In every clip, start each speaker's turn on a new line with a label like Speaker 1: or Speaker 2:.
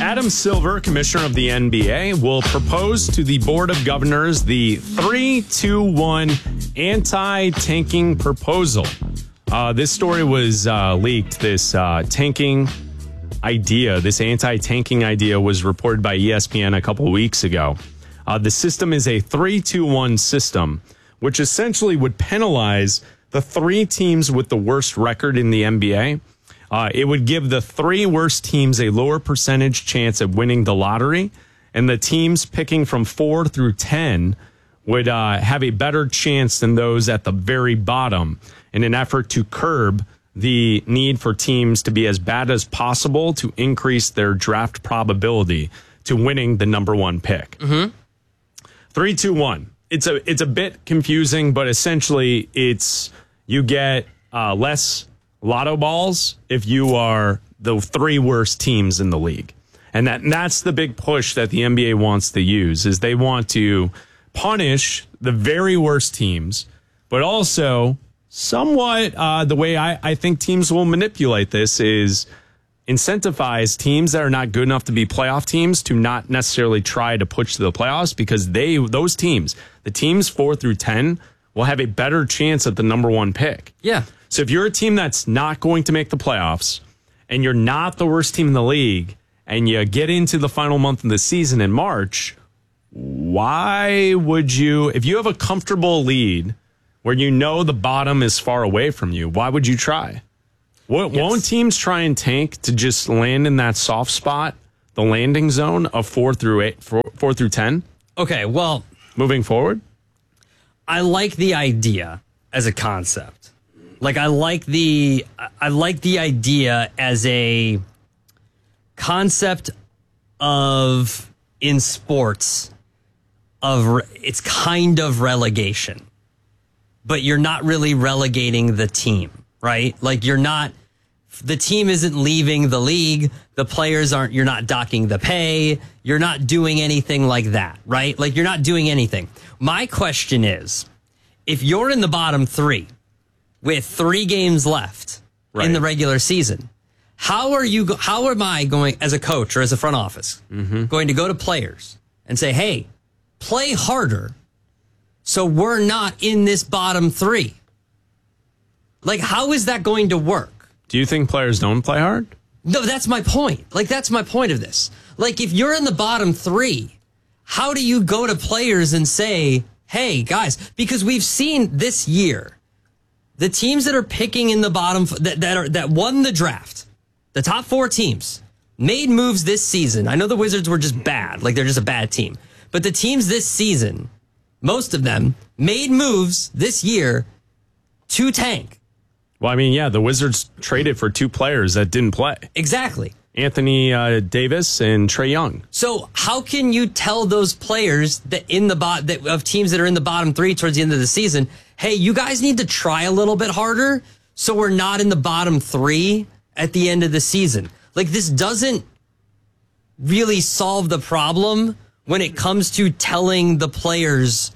Speaker 1: Adam Silver, commissioner of the NBA, will propose to the Board of Governors the 3-2-1 anti-tanking proposal. This story was leaked. This tanking idea, this anti-tanking idea was reported by ESPN a couple weeks ago. The system is a 3-2-1 system, which essentially would penalize the 3 teams with the worst record in the NBA. It would give the 3 worst teams a lower percentage chance of winning the lottery, and the teams picking from 4 through 10 would have a better chance than those at the very bottom in an effort to curb the need for teams to be as bad as possible to increase their draft probability to winning the number 1 pick. 3-2-1. It's a bit confusing, but essentially you get less lotto balls if you are the 3 worst teams in the league. And that's the big push that the NBA wants to use, is they want to punish the very worst teams, but also somewhat the way I think teams will manipulate this is incentivize teams that are not good enough to be playoff teams to not necessarily try to push to the playoffs, because those teams, the teams 4 through 10, will have a better chance at the number 1 pick.
Speaker 2: Yeah.
Speaker 1: So if you're a team that's not going to make the playoffs and you're not the worst team in the league and you get into the final month of the season in March, why would you, if you have a comfortable lead where you know the bottom is far away from you, why would you try? Won't teams try and tank to just land in that soft spot, the landing zone of 4 through 10?
Speaker 2: Okay, well,
Speaker 1: moving forward,
Speaker 2: I like the idea as a concept. Like I like the idea as a concept of, in sports, of it's kind of relegation, but you're not really relegating the team, right? Like the team isn't leaving the league. The players you're not docking the pay. You're not doing anything like that, right? Like you're not doing anything. My question is, if you're in the bottom 3 with 3 games left in the regular season, how am I going as a coach or as a front office going to go to players and say, hey, play harder so we're not in this bottom 3? Like, how is that going to work?
Speaker 1: Do you think players don't play hard?
Speaker 2: No, that's my point. Like, that's my point of this. Like, if you're in the bottom 3, how do you go to players and say, hey, guys, because we've seen this year, the teams that are picking in the bottom, that won the draft, the top 4 teams, made moves this season. I know the Wizards were just bad, like they're just a bad team. But the teams this season, most of them, made moves this year to tank.
Speaker 1: Well, I mean, yeah, the Wizards traded for 2 players that didn't play.
Speaker 2: Exactly.
Speaker 1: Anthony Davis and Trae Young.
Speaker 2: So how can you tell those players that of teams that are in the bottom 3 towards the end of the season, hey, you guys need to try a little bit harder so we're not in the bottom 3 at the end of the season? Like, this doesn't really solve the problem when it comes to telling the players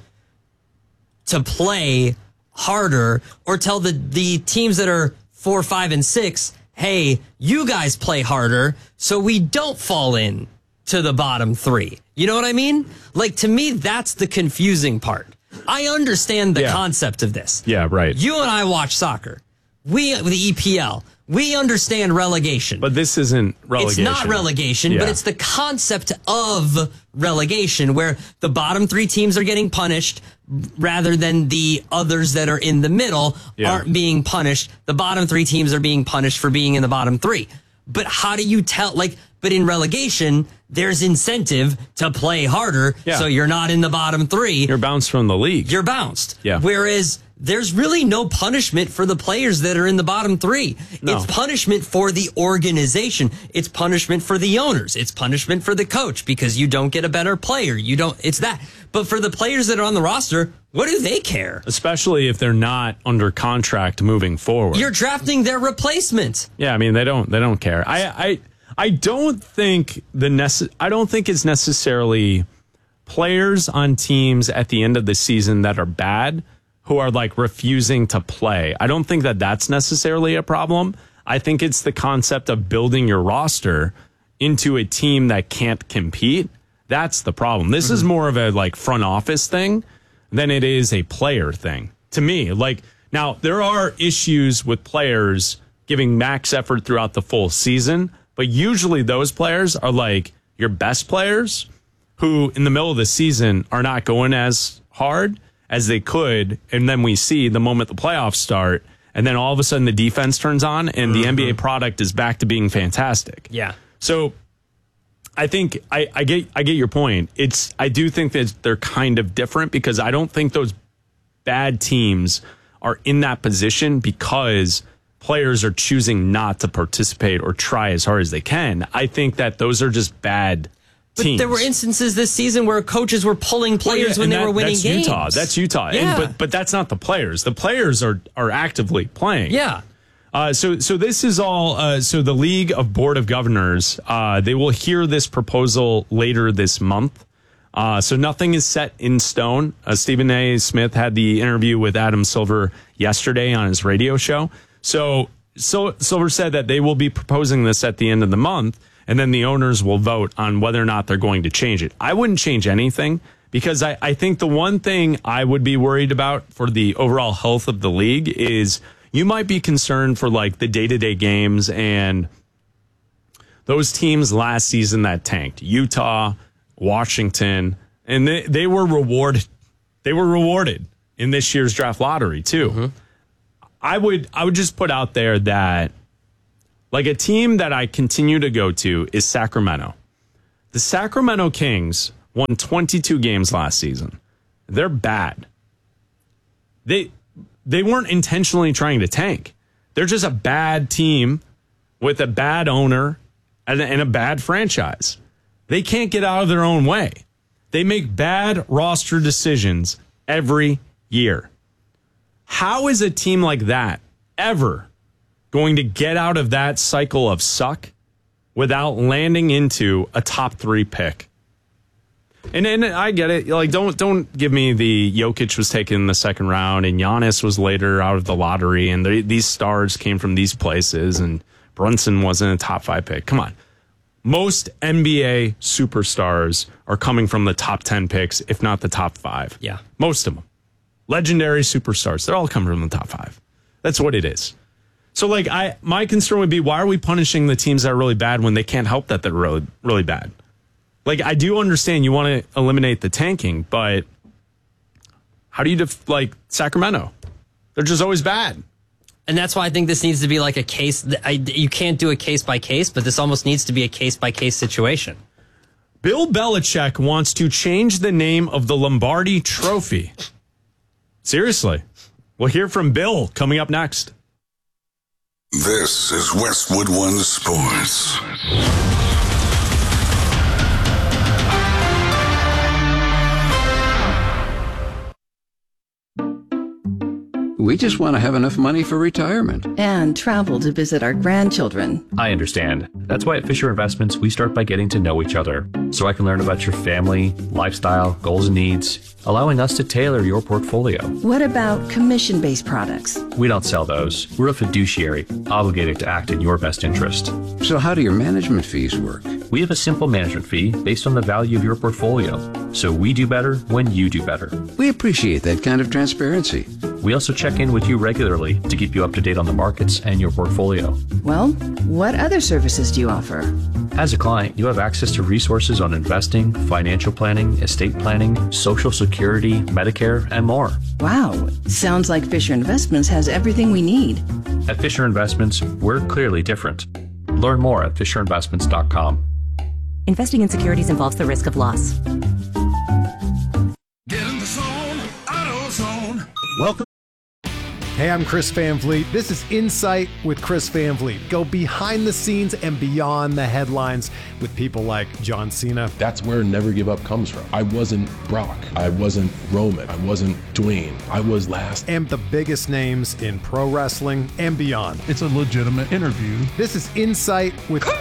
Speaker 2: to play harder, or tell the teams that are 4, 5, and 6, hey, you guys play harder so we don't fall in to the bottom 3. You know what I mean? Like, to me, that's the confusing part. I understand the concept of this.
Speaker 1: Yeah, right.
Speaker 2: You and I watch soccer. The EPL. We understand relegation.
Speaker 1: But this isn't relegation.
Speaker 2: It's not relegation, but it's the concept of relegation, where the bottom 3 teams are getting punished rather than the others that are in the middle aren't being punished. The bottom 3 teams are being punished for being in the bottom 3. But how do you tell, but in relegation, there's incentive to play harder, so you're not in the bottom 3.
Speaker 1: You're bounced from the league.
Speaker 2: You're bounced.
Speaker 1: Yeah.
Speaker 2: Whereas there's really no punishment for the players that are in the bottom 3. No. It's punishment for the organization. It's punishment for the owners. It's punishment for the coach because you don't get a better player. It's that. But for the players that are on the roster, what do they care?
Speaker 1: Especially if they're not under contract moving forward.
Speaker 2: You're drafting their replacement.
Speaker 1: Yeah, I mean, they don't care. I don't think it's necessarily players on teams at the end of the season that are bad who are refusing to play. I don't think that that's necessarily a problem. I think it's the concept of building your roster into a team that can't compete, that's the problem. This is more of a like front office thing than it is a player thing to me. Like, now there are issues with players giving max effort throughout the full season, but usually those players are like your best players who in the middle of the season are not going as hard as they could. And then we see the moment the playoffs start, and then all of a sudden the defense turns on and the NBA product is back to being fantastic.
Speaker 2: Yeah.
Speaker 1: So I think I get your point. I do think that they're kind of different because I don't think those bad teams are in that position because players are choosing not to participate or try as hard as they can. I think that those are just bad teams.
Speaker 2: But there were instances this season where coaches were pulling players when they were winning games.
Speaker 1: That's Utah.
Speaker 2: Yeah.
Speaker 1: But that's not the players. The players are actively playing.
Speaker 2: Yeah.
Speaker 1: So this is all. So the League of Board of Governors, they will hear this proposal later this month. So nothing is set in stone. Stephen A. Smith had the interview with Adam Silver yesterday on his radio show. So Silver said that they will be proposing this at the end of the month, and then the owners will vote on whether or not they're going to change it. I wouldn't change anything because I think the one thing I would be worried about for the overall health of the league is you might be concerned for like the day-to-day games and those teams last season that tanked, Utah, Washington, and they were rewarded. They were rewarded in this year's draft lottery too. Mm-hmm. I would just put out there that like a team that I continue to go to is Sacramento. The Sacramento Kings won 22 games last season. They're bad. They weren't intentionally trying to tank. They're just a bad team with a bad owner and a bad franchise. They can't get out of their own way. They make bad roster decisions every year. How is a team like that ever going to get out of that cycle of suck without landing into a top 3 pick? And I get it. Like, don't give me the Jokic was taken in the second round and Giannis was later out of the lottery and these stars came from these places and Brunson wasn't a top 5 pick. Come on. Most NBA superstars are coming from the top 10 picks, if not the top 5.
Speaker 2: Yeah.
Speaker 1: Most of them. Legendary superstars. They're all coming from the top 5. That's what it is. So, like, my concern would be, why are we punishing the teams that are really bad when they can't help that they're really, really bad? Like, I do understand you want to eliminate the tanking, but how do you like Sacramento? They're just always bad.
Speaker 2: And that's why I think this needs to be like a case. You can't do a case by case, but this almost needs to be a case by case situation.
Speaker 1: Bill Belichick wants to change the name of the Lombardi Trophy. Seriously. We'll hear from Bill coming up next.
Speaker 3: This is Westwood One Sports.
Speaker 4: We just want to have enough money for retirement.
Speaker 5: And travel to visit our grandchildren.
Speaker 6: I understand. That's why at Fisher Investments, we start by getting to know each other, so I can learn about your family, lifestyle, goals and needs, allowing us to tailor your portfolio.
Speaker 5: What about commission-based products?
Speaker 6: We don't sell those. We're a fiduciary, obligated to act in your best interest.
Speaker 4: So how do your management fees work?
Speaker 6: We have a simple management fee based on the value of your portfolio, so we do better when you do better.
Speaker 4: We appreciate that kind of transparency.
Speaker 6: We also check in with you regularly to keep you up to date on the markets and your portfolio.
Speaker 5: Well, what other services do you offer?
Speaker 6: As a client, you have access to resources on investing, financial planning, estate planning, Social Security, Medicare, and more.
Speaker 5: Wow, sounds like Fisher Investments has everything we need.
Speaker 6: At Fisher Investments, we're clearly different. Learn more at FisherInvestments.com.
Speaker 7: Investing in securities involves the risk of loss.
Speaker 3: Get in the zone, AutoZone.
Speaker 8: Welcome. Hey, I'm Chris Van Vliet. This is Insight with Chris Van Vliet. Go behind the scenes and beyond the headlines with people like John Cena.
Speaker 9: That's where Never Give Up comes from. I wasn't Brock. I wasn't Roman. I wasn't Dwayne. I was last.
Speaker 8: And the biggest names in pro wrestling and beyond.
Speaker 10: It's a legitimate interview.
Speaker 8: This is Insight with
Speaker 11: Chris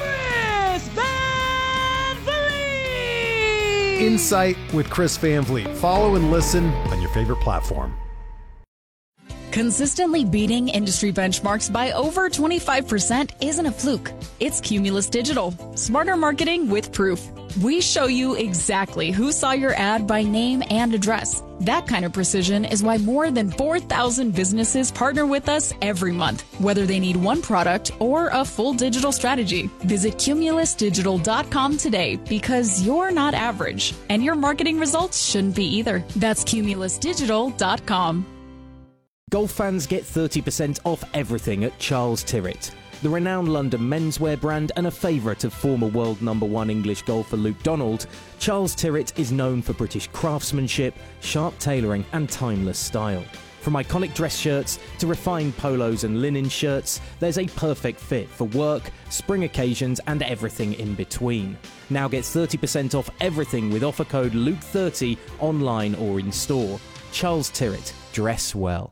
Speaker 11: Van Vliet.
Speaker 8: Insight with Chris Van Vliet. Follow and listen on your favorite platform.
Speaker 10: Consistently beating industry benchmarks by over 25% isn't a fluke. It's Cumulus Digital. Smarter marketing with proof. We show you exactly who saw your ad by name and address. That kind of precision is why more than 4,000 businesses partner with us every month, whether they need one product or a full digital strategy. Visit cumulusdigital.com today because you're not average, and your marketing results shouldn't be either. That's cumulusdigital.com.
Speaker 12: Golf fans get 30% off everything at Charles Tyrwhitt. The renowned London menswear brand and a favourite of former world #1 English golfer Luke Donald, Charles Tyrwhitt is known for British craftsmanship, sharp tailoring and timeless style. From iconic dress shirts to refined polos and linen shirts, there's a perfect fit for work, spring occasions and everything in between. Now get 30% off everything with offer code Luke30 online or in store. Charles Tyrwhitt, dress well.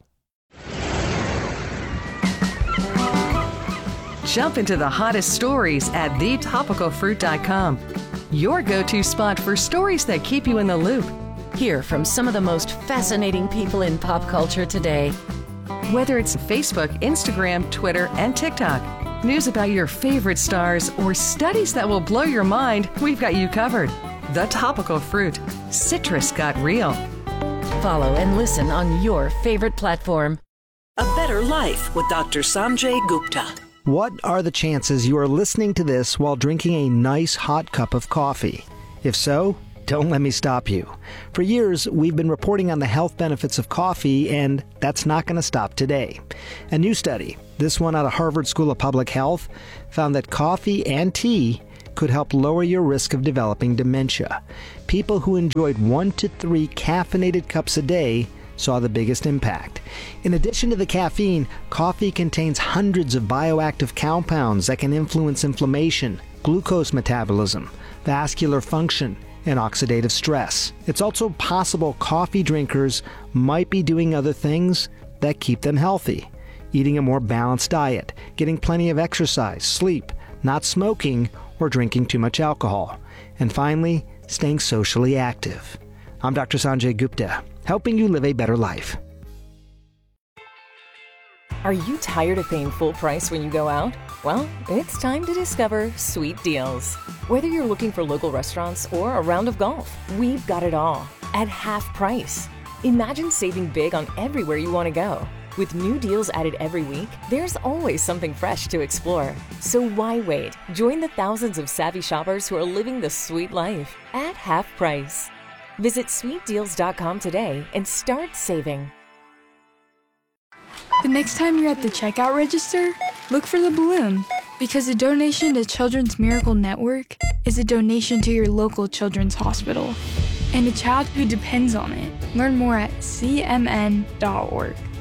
Speaker 13: Jump into the hottest stories at thetopicalfruit.com. Your go-to spot for stories that keep you in the loop.
Speaker 14: Hear from some of the most fascinating people in pop culture today.
Speaker 13: Whether it's Facebook, Instagram, Twitter, and TikTok, news about your favorite stars, or studies that will blow your mind, we've got you covered. The Topical Fruit. Citrus got real.
Speaker 14: Follow and listen on your favorite platform.
Speaker 15: A Better Life with Dr. Sanjay Gupta.
Speaker 16: What are the chances you are listening to this while drinking a nice hot cup of coffee? If so, don't let me stop you. For years, we've been reporting on the health benefits of coffee, and that's not going to stop today. A new study, this one out of Harvard School of Public Health, found that coffee and tea could help lower your risk of developing dementia. People who enjoyed 1 to 3 caffeinated cups a day saw the biggest impact. In addition to the caffeine, coffee contains hundreds of bioactive compounds that can influence inflammation, glucose metabolism, vascular function, and oxidative stress. It's also possible coffee drinkers might be doing other things that keep them healthy. Eating a more balanced diet, getting plenty of exercise, sleep, not smoking, or drinking too much alcohol. And finally, staying socially active. I'm Dr. Sanjay Gupta, helping you live a better life.
Speaker 17: Are you tired of paying full price when you go out? Well, it's time to discover Sweet Deals. Whether you're looking for local restaurants or a round of golf, we've got it all at half price. Imagine saving big on everywhere you want to go. With new deals added every week, there's always something fresh to explore. So why wait? Join the thousands of savvy shoppers who are living the sweet life at half price. Visit sweetdeals.com today and start saving.
Speaker 18: The next time you're at the checkout register, look for the balloon, because a donation to Children's Miracle Network is a donation to your local children's hospital and a child who depends on it. Learn more at cmn.org.